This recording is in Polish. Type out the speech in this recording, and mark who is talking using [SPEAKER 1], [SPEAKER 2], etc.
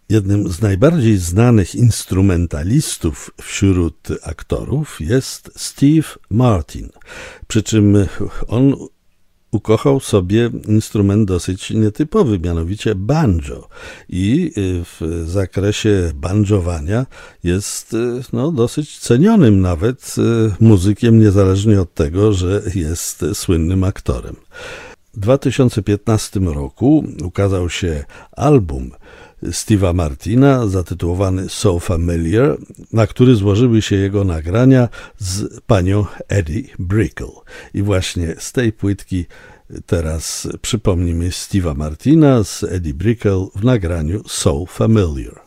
[SPEAKER 1] Jednym z najbardziej znanych instrumentalistów wśród aktorów jest Steve Martin, przy czym on ukochał sobie instrument dosyć nietypowy, mianowicie banjo, i w zakresie banjowania jest dosyć cenionym nawet muzykiem, niezależnie od tego, że jest słynnym aktorem. W 2015 roku ukazał się album Steve'a Martina zatytułowany So Familiar, na który złożyły się jego nagrania z panią Eddie Brickell. I właśnie z tej płytki teraz przypomnimy Steve'a Martina z Eddie Brickell w nagraniu So Familiar.